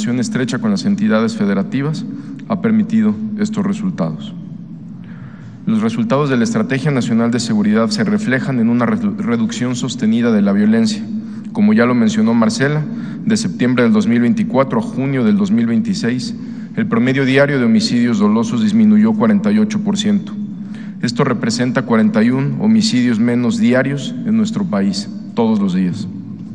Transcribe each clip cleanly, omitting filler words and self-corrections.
coordinación estrecha con las entidades federativas, ha permitido estos resultados. Los resultados de la Estrategia Nacional de Seguridad se reflejan en una reducción sostenida de la violencia. Como ya lo mencionó Marcela, de septiembre del 2024 a junio del 2026, el promedio diario de homicidios dolosos disminuyó 48%. Esto representa 41 homicidios menos diarios en nuestro país, todos los días.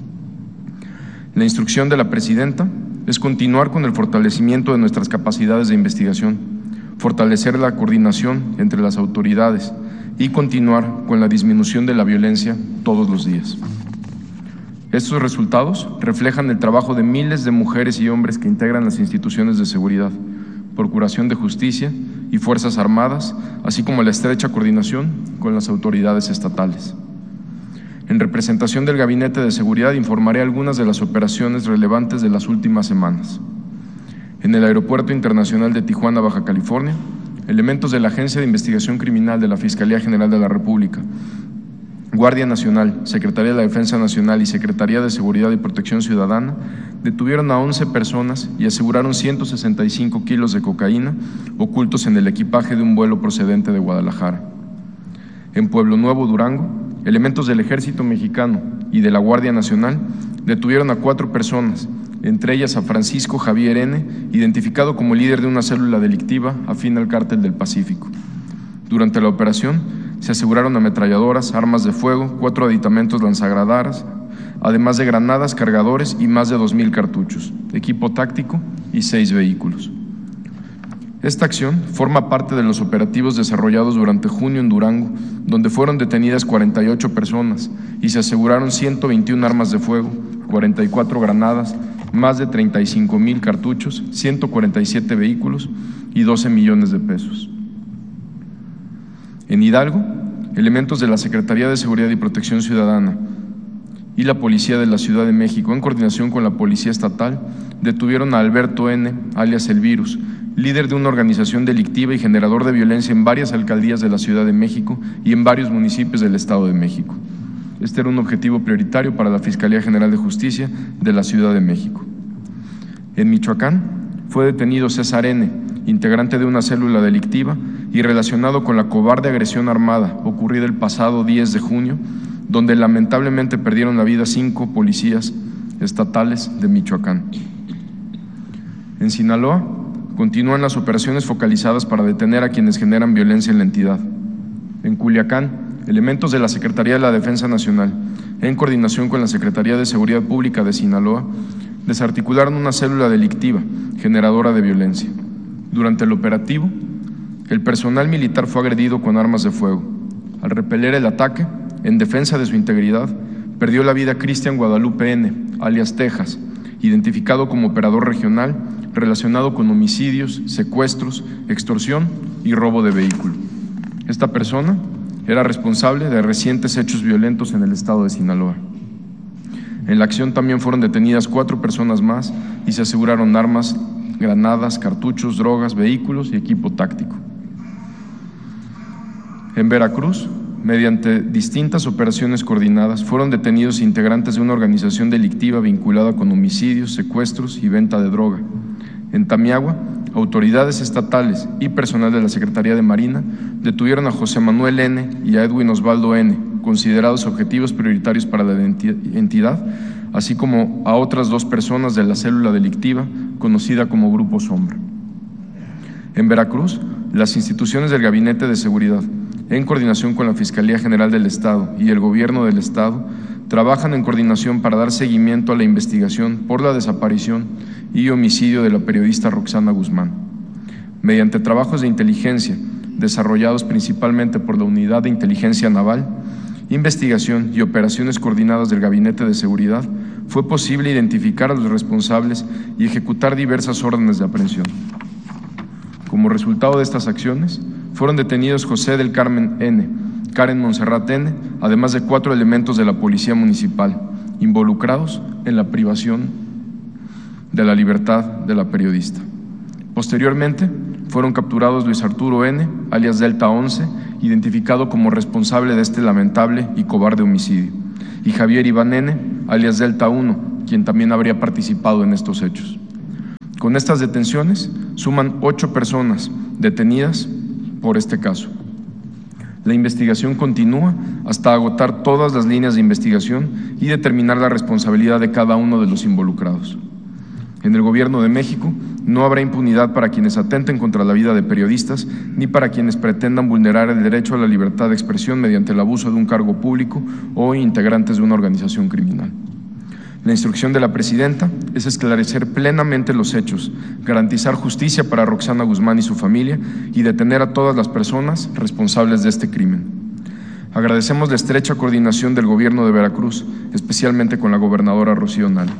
La instrucción de la Presidenta es continuar con el fortalecimiento de nuestras capacidades de investigación, fortalecer la coordinación entre las autoridades y continuar con la disminución de la violencia todos los días. Estos resultados reflejan el trabajo de miles de mujeres y hombres que integran las instituciones de seguridad, Procuración de Justicia y Fuerzas Armadas, así como la estrecha coordinación con las autoridades estatales. En representación del Gabinete de Seguridad informaré algunas de las operaciones relevantes de las últimas semanas. En el Aeropuerto Internacional de Tijuana, Baja California, elementos de la Agencia de Investigación Criminal de la Fiscalía General de la República, Guardia Nacional, Secretaría de la Defensa Nacional y Secretaría de Seguridad y Protección Ciudadana detuvieron a 11 personas y aseguraron 165 kilos de cocaína ocultos en el equipaje de un vuelo procedente de Guadalajara. En Pueblo Nuevo, Durango, elementos del Ejército Mexicano y de la Guardia Nacional detuvieron a 4 personas, entre ellas a Francisco Javier N., identificado como líder de una célula delictiva afín al Cártel del Pacífico. Durante la operación, se aseguraron ametralladoras, armas de fuego, 4 aditamentos lanzagranadas, además de granadas, cargadores y más de 2,000 cartuchos, equipo táctico y 6 vehículos. Esta acción forma parte de los operativos desarrollados durante junio en Durango, donde fueron detenidas 48 personas y se aseguraron 121 armas de fuego, 44 granadas, más de 35,000 cartuchos, 147 vehículos y 12 millones de pesos. En Hidalgo, elementos de la Secretaría de Seguridad y Protección Ciudadana y la Policía de la Ciudad de México, en coordinación con la Policía Estatal, detuvieron a Alberto N., alias El Virus, líder de una organización delictiva y generador de violencia en varias alcaldías de la Ciudad de México y en varios municipios del Estado de México. Este era un objetivo prioritario para la Fiscalía General de Justicia de la Ciudad de México. En Michoacán, fue detenido César N., integrante de una célula delictiva y relacionado con la cobarde agresión armada ocurrida el pasado 10 de junio, donde lamentablemente perdieron la vida 5 policías estatales de Michoacán. En Sinaloa, continúan las operaciones focalizadas para detener a quienes generan violencia en la entidad. En Culiacán, elementos de la Secretaría de la Defensa Nacional, en coordinación con la Secretaría de Seguridad Pública de Sinaloa, desarticularon una célula delictiva generadora de violencia. Durante el operativo, el personal militar fue agredido con armas de fuego. Al repeler el ataque, en defensa de su integridad, perdió la vida Cristian Guadalupe N., alias Texas, identificado como operador regional relacionado con homicidios, secuestros, extorsión y robo de vehículo. Esta persona era responsable de recientes hechos violentos en el estado de Sinaloa. En la acción también fueron detenidas 4 personas más y se aseguraron armas, granadas, cartuchos, drogas, vehículos y equipo táctico. En Veracruz, mediante distintas operaciones coordinadas, fueron detenidos integrantes de una organización delictiva vinculada con homicidios, secuestros y venta de droga. En Tamiagua, autoridades estatales y personal de la Secretaría de Marina detuvieron a José Manuel N. y a Edwin Osvaldo N., considerados objetivos prioritarios para la entidad, así como a otras 2 personas de la célula delictiva conocida como Grupo Sombra. En Veracruz, las instituciones del Gabinete de Seguridad, en coordinación con la Fiscalía General del Estado y el Gobierno del Estado, trabajan en coordinación para dar seguimiento a la investigación por la desaparición y homicidio de la periodista Roxana Guzmán. Mediante trabajos de inteligencia, desarrollados principalmente por la Unidad de Inteligencia Naval, investigación y operaciones coordinadas del Gabinete de Seguridad, fue posible identificar a los responsables y ejecutar diversas órdenes de aprehensión. Como resultado de estas acciones, fueron detenidos José del Carmen N., Karen Monserrat N., además de 4 elementos de la Policía Municipal, involucrados en la privación de la libertad de la periodista. Posteriormente, fueron capturados Luis Arturo N., alias Delta 11, identificado como responsable de este lamentable y cobarde homicidio, y Javier Iván N., alias Delta 1, quien también habría participado en estos hechos. Con estas detenciones suman 8 personas detenidas por este caso. La investigación continúa hasta agotar todas las líneas de investigación y determinar la responsabilidad de cada uno de los involucrados. En el Gobierno de México no habrá impunidad para quienes atenten contra la vida de periodistas ni para quienes pretendan vulnerar el derecho a la libertad de expresión mediante el abuso de un cargo público o integrantes de una organización criminal. La instrucción de la presidenta es esclarecer plenamente los hechos, garantizar justicia para Roxana Guzmán y su familia y detener a todas las personas responsables de este crimen. Agradecemos la estrecha coordinación del Gobierno de Veracruz, especialmente con la gobernadora Rocío Nale.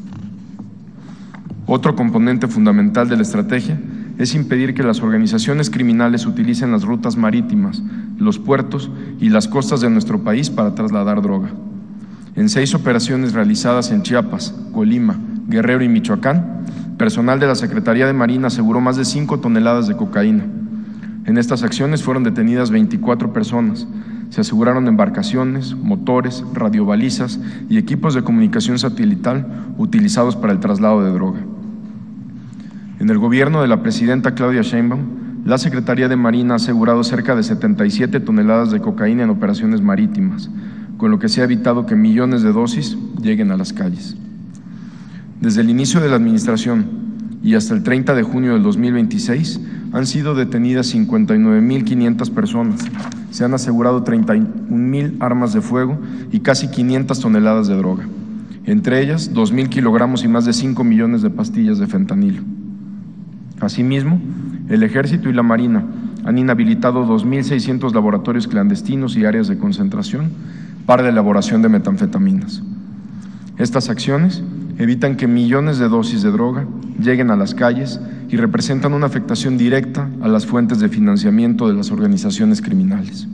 Otro componente fundamental de la estrategia es impedir que las organizaciones criminales utilicen las rutas marítimas, los puertos y las costas de nuestro país para trasladar droga. En 6 operaciones realizadas en Chiapas, Colima, Guerrero y Michoacán, personal de la Secretaría de Marina aseguró más de 5 toneladas de cocaína. En estas acciones fueron detenidas 24 personas. Se aseguraron embarcaciones, motores, radiobalizas y equipos de comunicación satelital utilizados para el traslado de droga. En el gobierno de la presidenta Claudia Sheinbaum, la Secretaría de Marina ha asegurado cerca de 77 toneladas de cocaína en operaciones marítimas, con lo que se ha evitado que millones de dosis lleguen a las calles. Desde el inicio de la administración y hasta el 30 de junio del 2026 han sido detenidas 59.500 personas, se han asegurado 31.000 armas de fuego y casi 500 toneladas de droga, entre ellas 2.000 kilogramos y más de 5 millones de pastillas de fentanilo. Asimismo, el Ejército y la Marina han inhabilitado 2.600 laboratorios clandestinos y áreas de concentración para la elaboración de metanfetaminas. Estas acciones evitan que millones de dosis de droga lleguen a las calles y representan una afectación directa a las fuentes de financiamiento de las organizaciones criminales.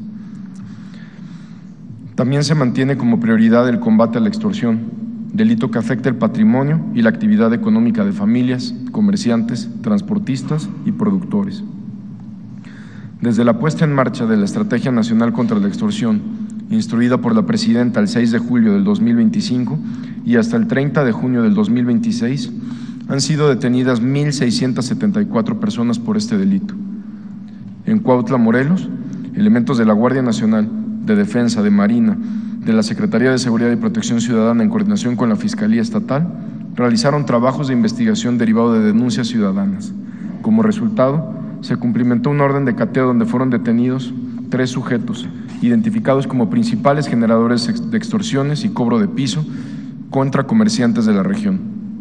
También se mantiene como prioridad el combate a la extorsión, delito que afecta el patrimonio y la actividad económica de familias, comerciantes, transportistas y productores. Desde la puesta en marcha de la Estrategia Nacional contra la Extorsión, instruida por la presidenta el 6 de julio del 2025 y hasta el 30 de junio del 2026, han sido detenidas 1.674 personas por este delito. En Cuautla, Morelos, elementos de la Guardia Nacional, de Defensa, de Marina, de la Secretaría de Seguridad y Protección Ciudadana en coordinación con la Fiscalía Estatal, realizaron trabajos de investigación derivado de denuncias ciudadanas. Como resultado, se cumplimentó una orden de cateo donde fueron detenidos 3 sujetos, identificados como principales generadores de extorsiones y cobro de piso contra comerciantes de la región.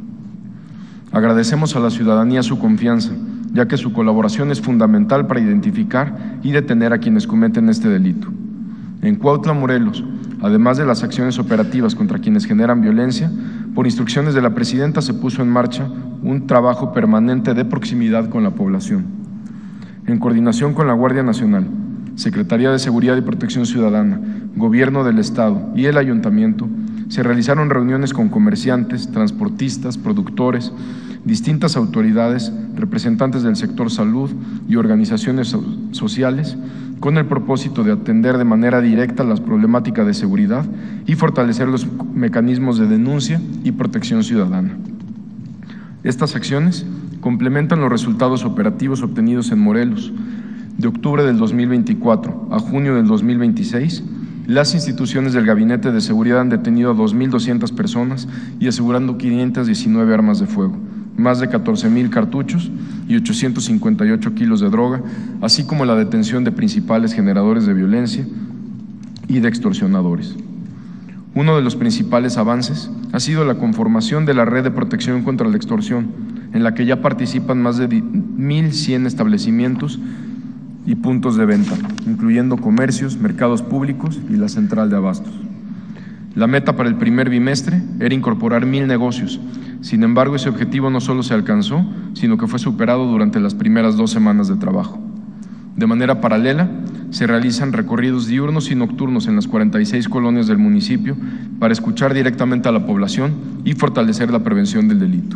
Agradecemos a la ciudadanía su confianza, ya que su colaboración es fundamental para identificar y detener a quienes cometen este delito. En Cuautla, Morelos, además de las acciones operativas contra quienes generan violencia, por instrucciones de la presidenta se puso en marcha un trabajo permanente de proximidad con la población. En coordinación con la Guardia Nacional, Secretaría de Seguridad y Protección Ciudadana, Gobierno del Estado y el Ayuntamiento, se realizaron reuniones con comerciantes, transportistas, productores, distintas autoridades, representantes del sector salud y organizaciones sociales, con el propósito de atender de manera directa las problemáticas de seguridad y fortalecer los mecanismos de denuncia y protección ciudadana. Estas acciones complementan los resultados operativos obtenidos en Morelos. De octubre del 2024 a junio del 2026, las instituciones del Gabinete de Seguridad han detenido a 2.200 personas y asegurando 519 armas de fuego, más de 14.000 cartuchos y 858 kilos de droga, así como la detención de principales generadores de violencia y de extorsionadores. Uno de los principales avances ha sido la conformación de la Red de Protección contra la Extorsión, en la que ya participan más de 1.100 establecimientos y puntos de venta, incluyendo comercios, mercados públicos y la central de abastos. La meta para el primer bimestre era incorporar 1.000 negocios. Sin embargo, ese objetivo no solo se alcanzó, sino que fue superado durante las primeras 2 semanas de trabajo. De manera paralela, se realizan recorridos diurnos y nocturnos en las 46 colonias del municipio para escuchar directamente a la población y fortalecer la prevención del delito.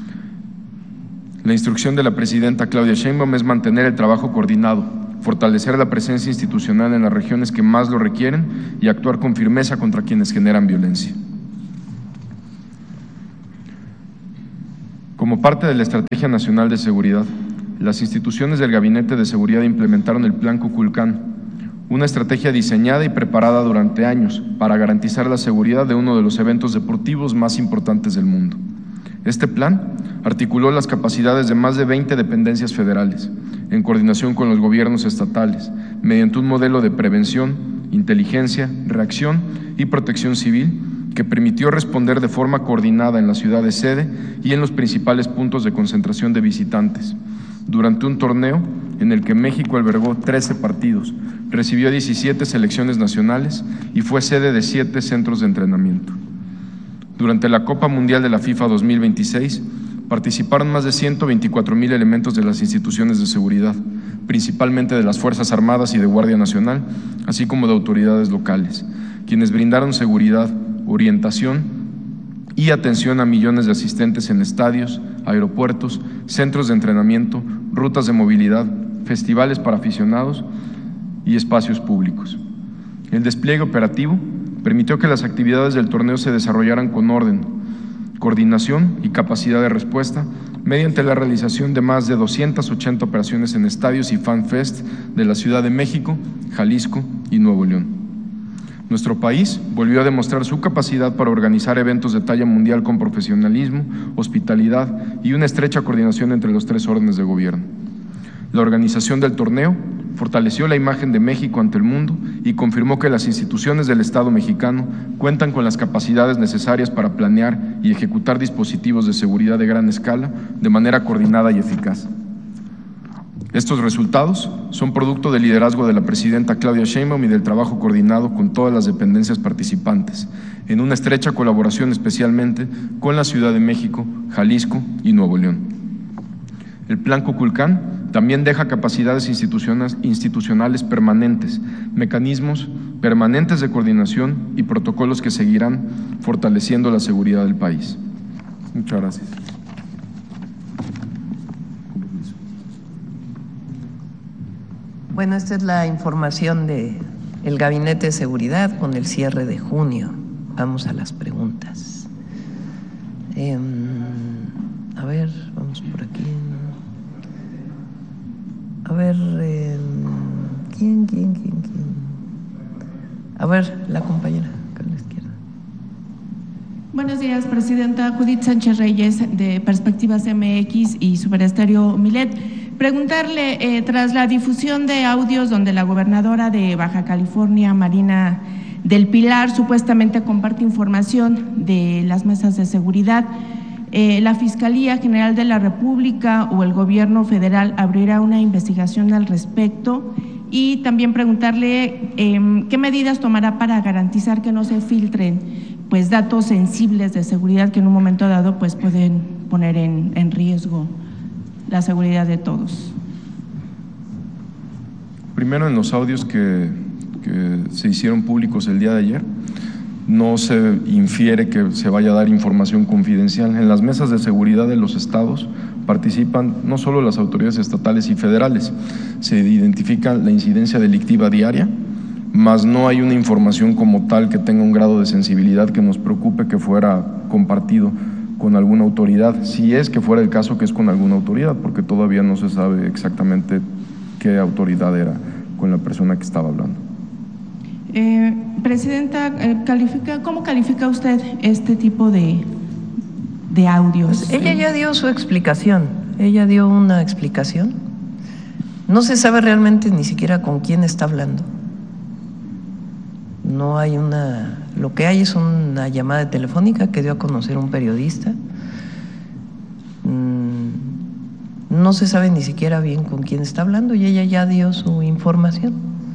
La instrucción de la presidenta Claudia Sheinbaum es mantener el trabajo coordinado, fortalecer la presencia institucional en las regiones que más lo requieren y actuar con firmeza contra quienes generan violencia. Como Como parte de la Estrategia Nacional de Seguridad, las instituciones del Gabinete de Seguridad implementaron el Plan Kukulcán, una estrategia diseñada y preparada durante años para garantizar la seguridad de uno de los eventos deportivos más importantes del mundo. Este plan articuló las capacidades de más de 20 dependencias federales, en coordinación con los gobiernos estatales, mediante un modelo de prevención, inteligencia, reacción y protección civil que permitió responder de forma coordinada en la ciudad de sede y en los principales puntos de concentración de visitantes, durante un torneo en el que México albergó 13 partidos, recibió 17 selecciones nacionales y fue sede de 7 centros de entrenamiento. Durante la Copa Mundial de la FIFA 2026, participaron más de 124,000 elementos de las instituciones de seguridad, principalmente de las Fuerzas Armadas y de Guardia Nacional, así como de autoridades locales, quienes brindaron seguridad, orientación y atención a millones de asistentes en estadios, aeropuertos, centros de entrenamiento, rutas de movilidad, festivales para aficionados y espacios públicos. El despliegue operativo permitió que las actividades del torneo se desarrollaran con orden, coordinación y capacidad de respuesta mediante la realización de más de 280 operaciones en estadios y fanfest de la Ciudad de México, Jalisco y Nuevo León. Nuestro país volvió a demostrar su capacidad para organizar eventos de talla mundial con profesionalismo, hospitalidad y una estrecha coordinación entre los 3 órdenes de gobierno. La organización del torneo fortaleció la imagen de México ante el mundo y confirmó que las instituciones del Estado mexicano cuentan con las capacidades necesarias para planear y ejecutar dispositivos de seguridad de gran escala de manera coordinada y eficaz. Estos resultados son producto del liderazgo de la presidenta Claudia Sheinbaum y del trabajo coordinado con todas las dependencias participantes, en una estrecha colaboración especialmente con la Ciudad de México, Jalisco y Nuevo León. El Plan Kukulcán también deja capacidades institucionales permanentes, mecanismos permanentes de coordinación y protocolos que seguirán fortaleciendo la seguridad del país. Muchas gracias. Bueno, esta es la información del Gabinete de Seguridad con el cierre de junio. Vamos a las preguntas. A ver, vamos por aquí. A ver, ¿quién? A ver, la compañera, acá a la izquierda. Buenos días, Presidenta. Judith Sánchez Reyes, de Perspectivas MX y Superestéreo Milet. Preguntarle, tras la difusión de audios donde la gobernadora de Baja California, Marina del Pilar, supuestamente comparte información de las mesas de seguridad, ¿la Fiscalía General de la República o el Gobierno Federal abrirá una investigación al respecto? Y también preguntarle qué medidas tomará para garantizar que no se filtren pues datos sensibles de seguridad que en un momento dado pues pueden poner en riesgo la seguridad de todos. Primero, en los audios que se hicieron públicos el día de ayer, no se infiere que se vaya a dar información confidencial. En las mesas de seguridad de los estados participan no solo las autoridades estatales y federales, se identifica la incidencia delictiva diaria, mas no hay una información como tal que tenga un grado de sensibilidad que nos preocupe que fuera compartido con alguna autoridad, si es que fuera el caso que es con alguna autoridad, porque todavía no se sabe exactamente qué autoridad era con la persona que estaba hablando. Presidenta, ¿cómo califica usted este tipo de audios? Pues ella ya dio su explicación, ella dio una explicación. No se sabe realmente ni siquiera con quién está hablando. No hay lo que hay es una llamada telefónica que dio a conocer un periodista. No se sabe ni siquiera bien con quién está hablando y ella ya dio su información.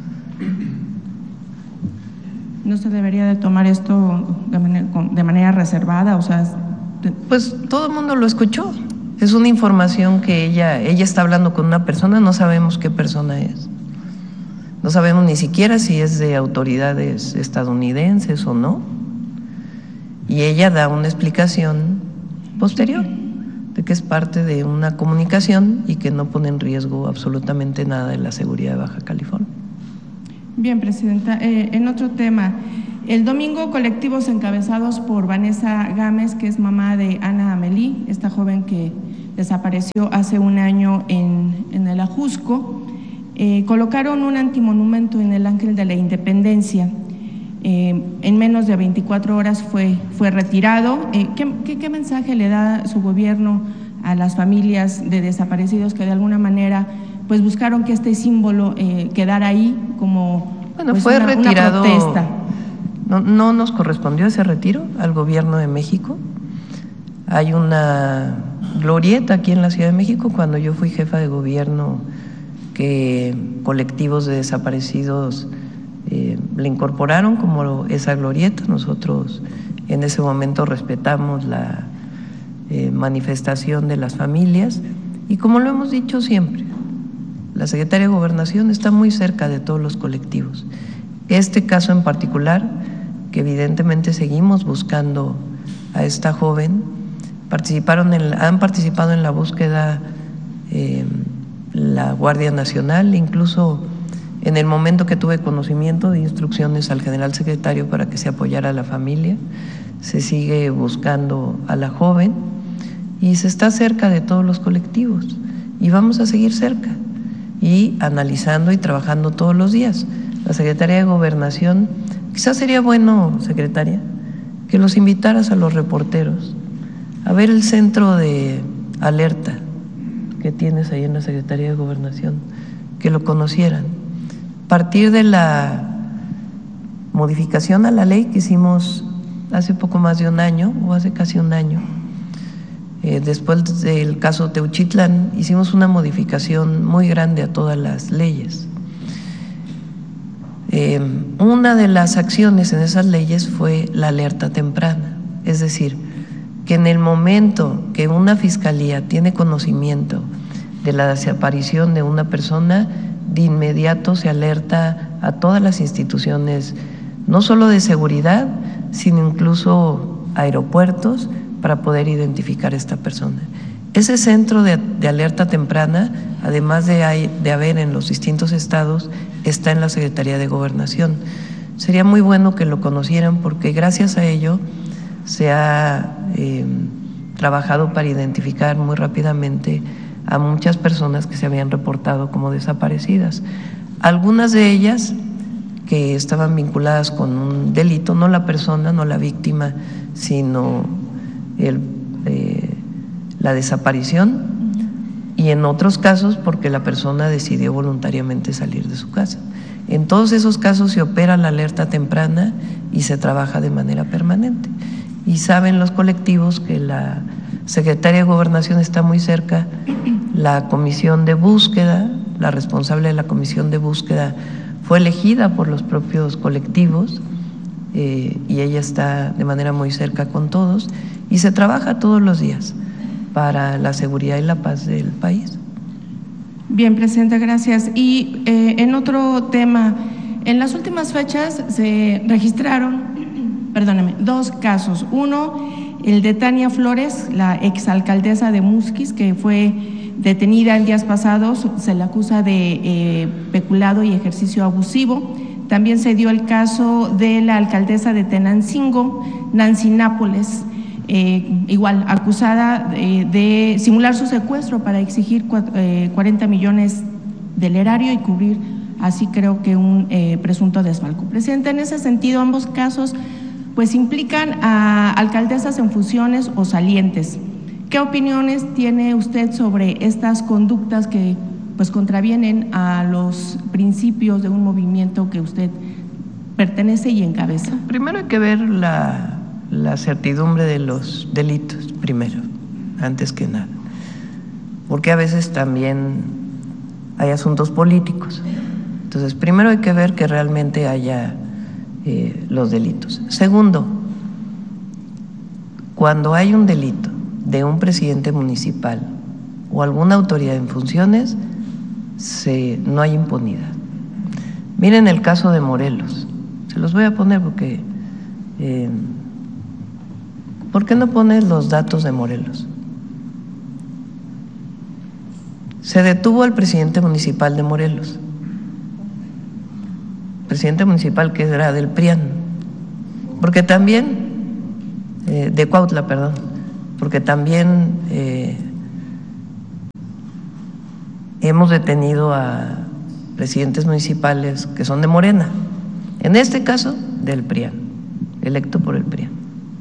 ¿No se debería de tomar esto de manera reservada? O sea, pues todo el mundo lo escuchó. Es una información que ella está hablando con una persona, no sabemos qué persona es. No sabemos ni siquiera si es de autoridades estadounidenses o no. Y ella da una explicación posterior de que es parte de una comunicación y que no pone en riesgo absolutamente nada de la seguridad de Baja California. Bien, Presidenta. En otro tema, el domingo colectivos encabezados por Vanessa Gámez, que es mamá de Ana Amelí, esta joven que desapareció hace un año en el Ajusco. Colocaron un antimonumento en el Ángel de la Independencia. En menos de 24 horas fue retirado. ¿Qué mensaje le da su gobierno a las familias de desaparecidos que de alguna manera pues buscaron que este símbolo quedara ahí como pues, fue retirado, una protesta? No nos correspondió ese retiro al gobierno de México. Hay una glorieta aquí en la Ciudad de México, cuando yo fui jefa de gobierno, que colectivos de desaparecidos le incorporaron como esa glorieta. Nosotros en ese momento respetamos la manifestación de las familias y, como lo hemos dicho siempre, la Secretaría de Gobernación está muy cerca de todos los colectivos. Este caso en particular, que evidentemente seguimos buscando a esta joven, han participado en la búsqueda la Guardia Nacional, incluso en el momento que tuve conocimiento de instrucciones al general secretario para que se apoyara a la familia. Se sigue buscando a la joven y se está cerca de todos los colectivos y vamos a seguir cerca y analizando y trabajando todos los días. La Secretaría de Gobernación, quizás sería bueno, secretaria, que los invitaras a los reporteros a ver el centro de alerta que tienes ahí en la Secretaría de Gobernación, que lo conocieran. A partir de la modificación a la ley que hicimos hace poco más de un año, o hace casi un año, después del caso Teuchitlán, hicimos una modificación muy grande a todas las leyes. Una de las acciones en esas leyes fue la alerta temprana, es decir, que en el momento que una fiscalía tiene conocimiento de la desaparición de una persona, de inmediato se alerta a todas las instituciones, no solo de seguridad, sino incluso aeropuertos, para poder identificar a esta persona. Ese centro de alerta temprana, además de haber en los distintos estados, está en la Secretaría de Gobernación. Sería muy bueno que lo conocieran, porque gracias a ello se ha trabajado para identificar muy rápidamente a muchas personas que se habían reportado como desaparecidas. Algunas de ellas que estaban vinculadas con un delito, no la persona, no la víctima, sino la desaparición, y en otros casos porque la persona decidió voluntariamente salir de su casa. En todos esos casos se opera la alerta temprana y se trabaja de manera permanente. Y saben los colectivos que la Secretaría de Gobernación está muy cerca. La comisión de búsqueda, la responsable de la comisión de búsqueda fue elegida por los propios colectivos y ella está de manera muy cerca con todos y se trabaja todos los días para la seguridad y la paz del país. Bien, presidenta, gracias. Y en otro tema, en las últimas fechas se registraron, dos casos. Uno, el de Tania Flores, la exalcaldesa de Musquis, que fue detenida en días pasados, se le acusa de peculado y ejercicio abusivo. También se dio el caso de la alcaldesa de Tenancingo, Nancy Nápoles, igual acusada de simular su secuestro para exigir 40 millones del erario y cubrir así creo que un presunto desfalco. Presidente, en ese sentido ambos casos pues implican a alcaldesas en funciones o salientes. ¿Qué opiniones tiene usted sobre estas conductas que pues contravienen a los principios de un movimiento que usted pertenece y encabeza? Primero hay que ver la certidumbre de los delitos, primero, antes que nada, porque a veces también hay asuntos políticos. Entonces, primero hay que ver que realmente haya los delitos. Segundo, cuando hay un delito de un presidente municipal o alguna autoridad en funciones, no hay impunidad. Miren el caso de Morelos, se los voy a poner porque ¿por qué no pones los datos de Morelos? Se detuvo al presidente municipal de Morelos, presidente municipal que era del PRIAN, porque también, de Cuautla, perdón, porque también hemos detenido a presidentes municipales que son de Morena, en este caso del PRIAN, electo por el PRIAN.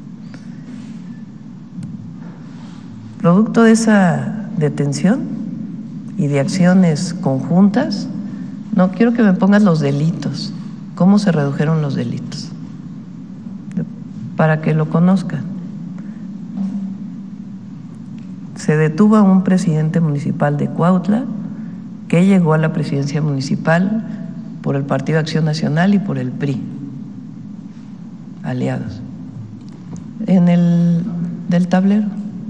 Producto de esa detención y de acciones conjuntas, no quiero que me pongas los delitos, cómo se redujeron los delitos, para que lo conozcan. Se detuvo a un presidente municipal de Cuautla que llegó a la presidencia municipal por el Partido Acción Nacional y por el PRI, aliados, en el del tablero.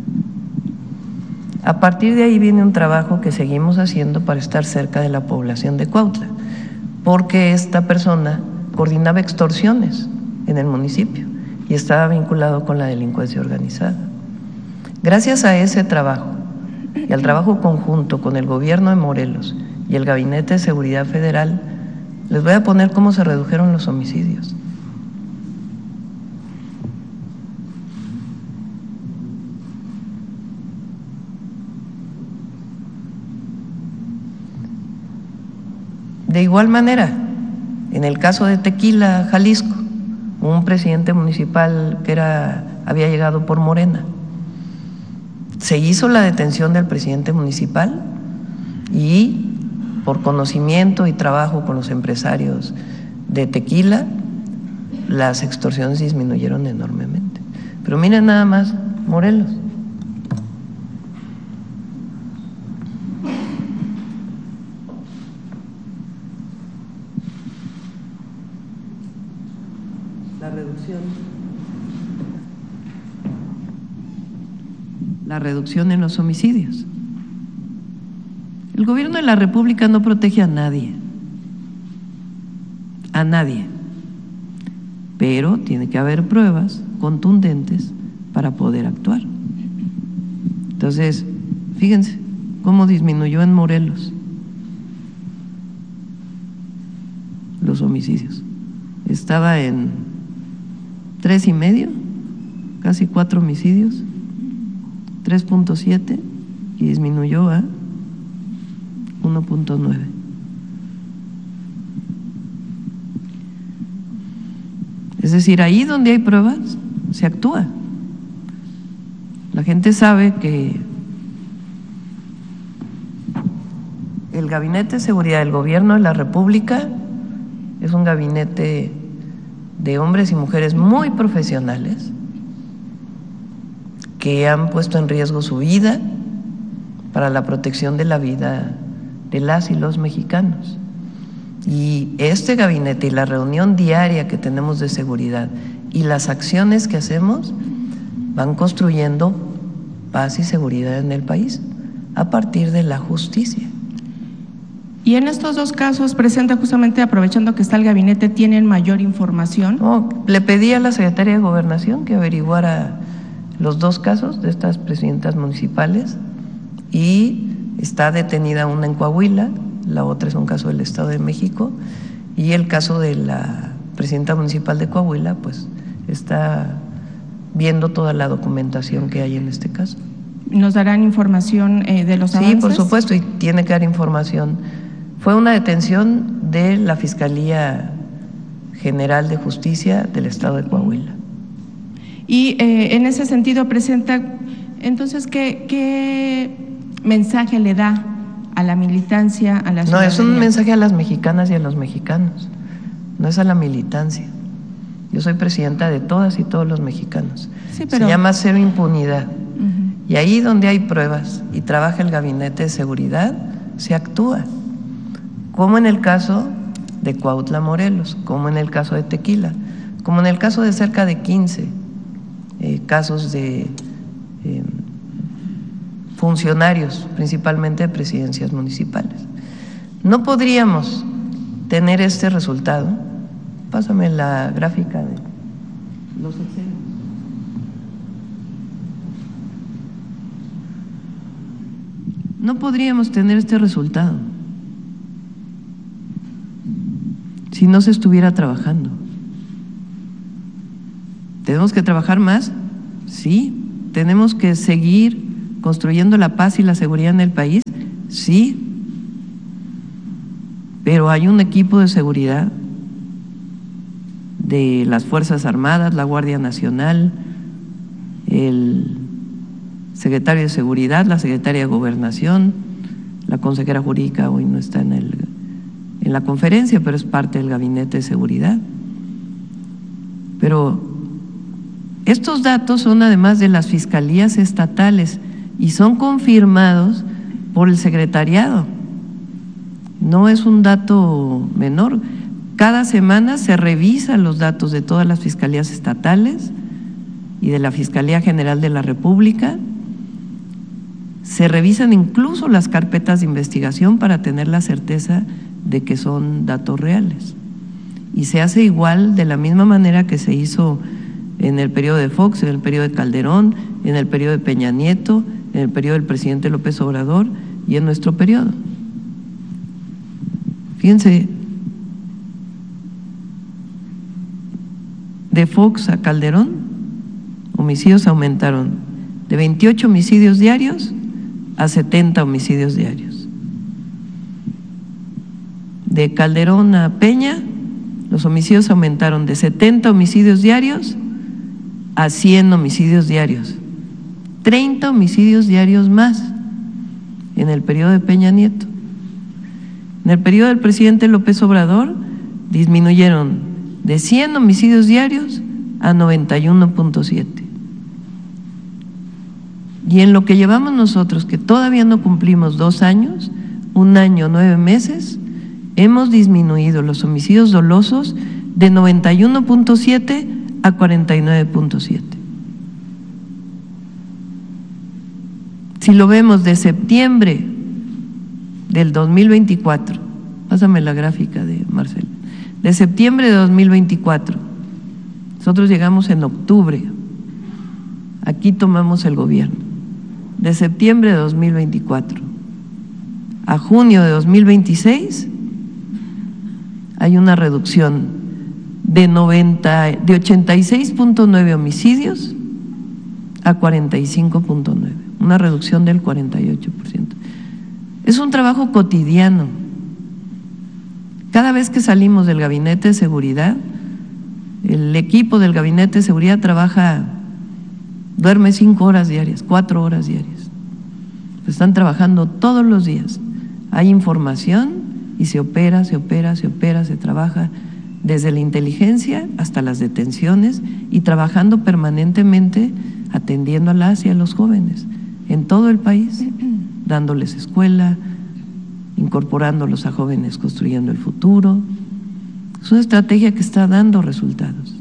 A partir de ahí viene un trabajo que seguimos haciendo para estar cerca de la población de Cuautla, porque esta persona coordinaba extorsiones en el municipio y estaba vinculado con la delincuencia organizada. Gracias a ese trabajo y al trabajo conjunto con el gobierno de Morelos y el Gabinete de Seguridad Federal, les voy a poner cómo se redujeron los homicidios. De igual manera, en el caso de Tequila, Jalisco, un presidente municipal que había llegado por Morena, se hizo la detención del presidente municipal y por conocimiento y trabajo con los empresarios de Tequila, las extorsiones disminuyeron enormemente. Pero miren nada más, Morelos. La reducción en los homicidios. El gobierno de la República no protege a nadie, pero tiene que haber pruebas contundentes para poder actuar. Entonces, fíjense cómo disminuyó en Morelos los homicidios. Estaba en 3.5, casi 4 homicidios, 3.7 y disminuyó a 1.9. Es decir, ahí donde hay pruebas se actúa. La gente sabe que el Gabinete de Seguridad del Gobierno de la República es un gabinete de hombres y mujeres muy profesionales que han puesto en riesgo su vida para la protección de la vida de las y los mexicanos. Y este gabinete y la reunión diaria que tenemos de seguridad y las acciones que hacemos van construyendo paz y seguridad en el país a partir de la justicia. Y en estos dos casos, Presidenta, justamente aprovechando que está el gabinete, ¿tienen mayor información? Le pedí a la Secretaría de Gobernación que averiguara los dos casos de estas presidentas municipales y está detenida una en Coahuila, la otra es un caso del Estado de México y el caso de la presidenta municipal de Coahuila pues está viendo toda la documentación que hay en este caso. ¿Nos darán información de los avances? Sí, por supuesto, y tiene que dar información. Fue una detención de la Fiscalía General de Justicia del Estado de Coahuila. Y en ese sentido, Presidenta, entonces, ¿qué mensaje le da a la militancia, a la ciudadanía? No, es un mensaje a las mexicanas y a los mexicanos, no es a la militancia. Yo soy presidenta de todas y todos los mexicanos. Sí, pero… Se llama cero impunidad. Y ahí donde hay pruebas y trabaja el Gabinete de Seguridad, se actúa. Como en el caso de Cuautla, Morelos, como en el caso de Tequila, como en el caso de cerca de 15 casos de funcionarios, principalmente de presidencias municipales. No podríamos tener este resultado. Pásame la gráfica de los sexenios. No podríamos tener este resultado si no se estuviera trabajando. ¿Tenemos que trabajar más? Sí. ¿Tenemos que seguir construyendo la paz y la seguridad en el país? Sí. pero hay un equipo de seguridad de las Fuerzas Armadas, la Guardia Nacional, el secretario de Seguridad, la secretaria de Gobernación, la consejera jurídica hoy no está en la conferencia, pero es parte del Gabinete de Seguridad. Pero estos datos son además de las fiscalías estatales y son confirmados por el secretariado. No es un dato menor. Cada semana se revisan los datos de todas las fiscalías estatales y de la Fiscalía General de la República. Se revisan incluso las carpetas de investigación para tener la certeza de que son datos reales. Y se hace igual, de la misma manera que se hizo en el periodo de Fox, en el periodo de Calderón, en el periodo de Peña Nieto, en el periodo del presidente López Obrador y en nuestro periodo. Fíjense, de Fox a Calderón, homicidios aumentaron de 28 homicidios diarios a 70 homicidios diarios. De Calderón a Peña, los homicidios aumentaron de 70 homicidios diarios a 100 homicidios diarios. 30 homicidios diarios más en el periodo de Peña Nieto. En el periodo del presidente López Obrador disminuyeron de 100 homicidios diarios a 91.7. Y en lo que llevamos nosotros, que todavía no cumplimos 2 años, 1 año, 9 meses, hemos disminuido los homicidios dolosos de 91.7 a 49.7. Si lo vemos de septiembre del 2024, pásame la gráfica de Marcelo, de septiembre de 2024, nosotros llegamos en octubre, aquí tomamos el gobierno, de septiembre de 2024 a junio de 2026 hay una reducción de 86.9 homicidios a 45.9, una reducción del 48%. Es un trabajo cotidiano. Cada vez que salimos del Gabinete de Seguridad, el equipo del Gabinete de Seguridad duerme 5 horas diarias, 4 horas diarias. Están trabajando todos los días. Hay información y se opera, se trabaja desde la inteligencia hasta las detenciones y trabajando permanentemente atendiendo a las y a los jóvenes en todo el país, dándoles escuela, incorporándolos a jóvenes construyendo el futuro. Es una estrategia que está dando resultados.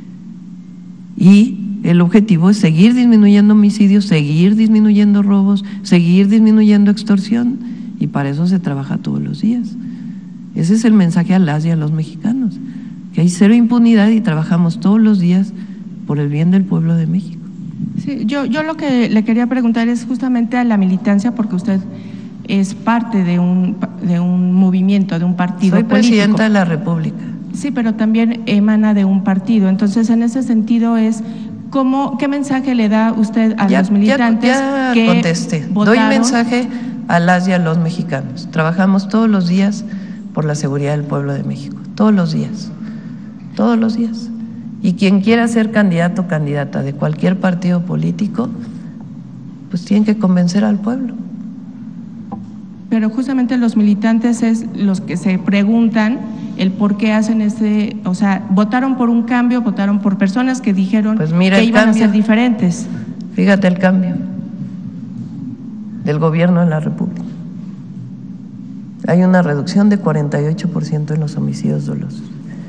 Y el objetivo es seguir disminuyendo homicidios, seguir disminuyendo robos, seguir disminuyendo extorsión, y para eso se trabaja todos los días. Ese es el mensaje a las y a los mexicanos, que hay cero impunidad y trabajamos todos los días por el bien del pueblo de México. Sí, yo lo que le quería preguntar es justamente a la militancia, porque usted es parte de un movimiento, de un partido político. Soy presidenta de la República. Sí, pero también emana de un partido. Entonces, en ese sentido es, ¿qué mensaje le da usted a los militantes? Ya que contesté. votaron? Doy mensaje a las y a los mexicanos. Trabajamos todos los días por la seguridad del pueblo de México. Todos los días. Todos los días. Y quien quiera ser candidato o candidata de cualquier partido político, pues tienen que convencer al pueblo. Pero justamente los militantes es los que se preguntan el por qué hacen o sea, votaron por un cambio, votaron por personas que dijeron pues mira que iban a ser diferentes. Fíjate el cambio del gobierno de la República. Hay una reducción de 48% en los homicidios dolosos.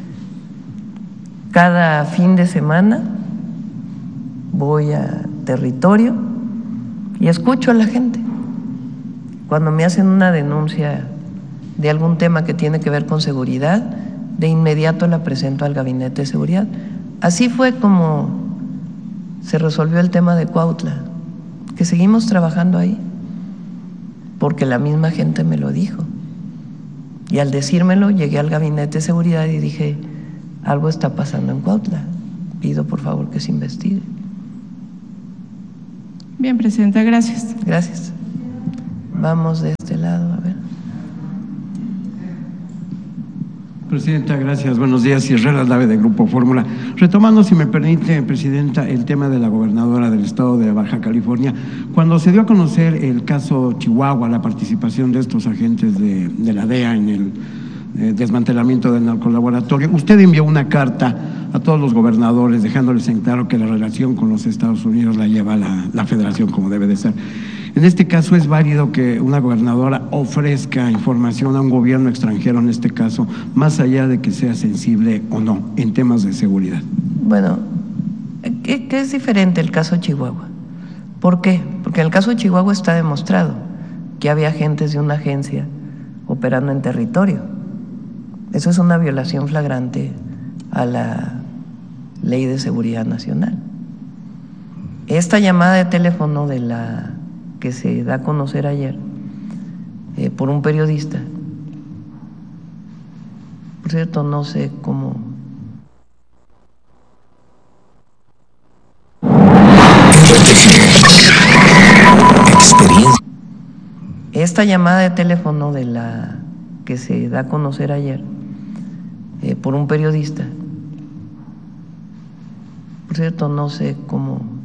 Cada fin de semana voy a territorio y escucho a la gente. Cuando me hacen una denuncia de algún tema que tiene que ver con seguridad, de inmediato la presento al Gabinete de Seguridad. Así fue como se resolvió el tema de Cuautla, que seguimos trabajando ahí, porque la misma gente me lo dijo. Y al decírmelo, llegué al Gabinete de Seguridad y dije, algo está pasando en Cuautla, pido por favor que se investigue. Bien, Presidenta, gracias. Gracias. Vamos de este lado, a ver. Presidenta, gracias. Buenos días. Israel Aldave, de Grupo Fórmula. Retomando, si me permite, Presidenta, el tema de la gobernadora del estado de Baja California, cuando se dio a conocer el caso Chihuahua, la participación de estos agentes de la DEA en el desmantelamiento del narcolaboratorio, usted envió una carta a todos los gobernadores dejándoles en claro que la relación con los Estados Unidos la lleva la Federación como debe de ser. En este caso, ¿es válido que una gobernadora ofrezca información a un gobierno extranjero, en este caso, más allá de que sea sensible o no en temas de seguridad? Bueno, ¿qué es diferente el caso Chihuahua? ¿Por qué? Porque en el caso de Chihuahua está demostrado que había agentes de una agencia operando en territorio. Eso es una violación flagrante a la Ley de Seguridad Nacional. Esta llamada de teléfono de la que se da a conocer ayer por un periodista, por cierto, no sé cómo. Esta llamada de teléfono de la que se da a conocer ayer por un periodista, por cierto, no sé cómo